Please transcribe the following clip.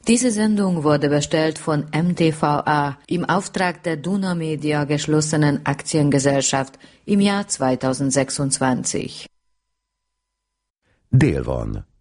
Diese Sendung wurde bestellt von MTVA im Auftrag der Duna Media geschlossenen Aktiengesellschaft im Jahr 2026. Dél van.